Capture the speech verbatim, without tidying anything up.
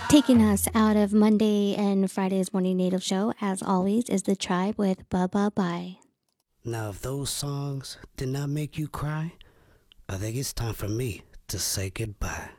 Taking us out of Monday and Friday's Morning Native Show, as always, is The Tribe with Ba Ba Bye. Now, if those songs did not make you cry, I think it's time for me to say goodbye.